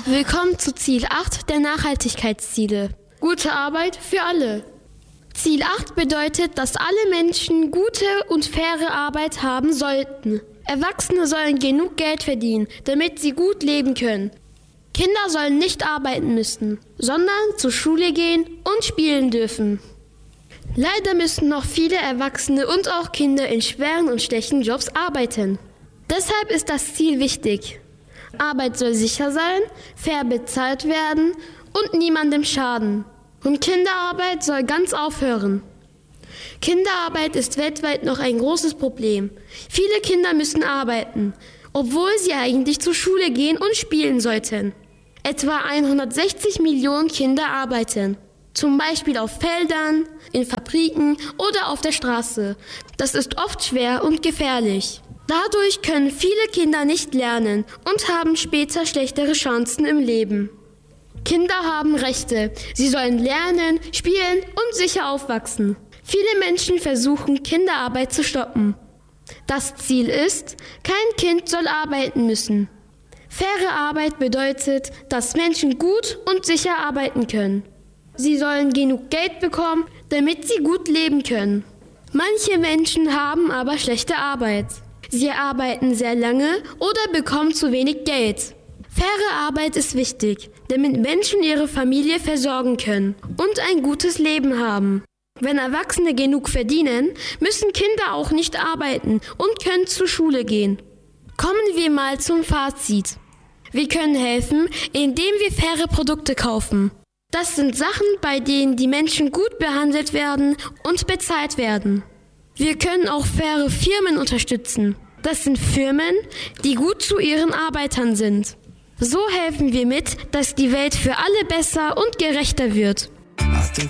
Willkommen zu Ziel 8 der Nachhaltigkeitsziele. Gute Arbeit für alle. Ziel 8 bedeutet, dass alle Menschen gute und faire Arbeit haben sollten. Erwachsene sollen genug Geld verdienen, damit sie gut leben können. Kinder sollen nicht arbeiten müssen, sondern zur Schule gehen und spielen dürfen. Leider müssen noch viele Erwachsene und auch Kinder in schweren und schlechten Jobs arbeiten. Deshalb ist das Ziel wichtig. Arbeit soll sicher sein, fair bezahlt werden und niemandem schaden. Und Kinderarbeit soll ganz aufhören. Kinderarbeit ist weltweit noch ein großes Problem. Viele Kinder müssen arbeiten, obwohl sie eigentlich zur Schule gehen und spielen sollten. Etwa 160 Millionen Kinder arbeiten. Zum Beispiel auf Feldern, in Fabriken oder auf der Straße. Das ist oft schwer und gefährlich. Dadurch können viele Kinder nicht lernen und haben später schlechtere Chancen im Leben. Kinder haben Rechte. Sie sollen lernen, spielen und sicher aufwachsen. Viele Menschen versuchen, Kinderarbeit zu stoppen. Das Ziel ist, kein Kind soll arbeiten müssen. Faire Arbeit bedeutet, dass Menschen gut und sicher arbeiten können. Sie sollen genug Geld bekommen, damit sie gut leben können. Manche Menschen haben aber schlechte Arbeit. Sie arbeiten sehr lange oder bekommen zu wenig Geld. Faire Arbeit ist wichtig, damit Menschen ihre Familie versorgen können und ein gutes Leben haben. Wenn Erwachsene genug verdienen, müssen Kinder auch nicht arbeiten und können zur Schule gehen. Kommen wir mal zum Fazit. Wir können helfen, indem wir faire Produkte kaufen. Das sind Sachen, bei denen die Menschen gut behandelt werden und bezahlt werden. Wir können auch faire Firmen unterstützen. Das sind Firmen, die gut zu ihren Arbeitern sind. So helfen wir mit, dass die Welt für alle besser und gerechter wird.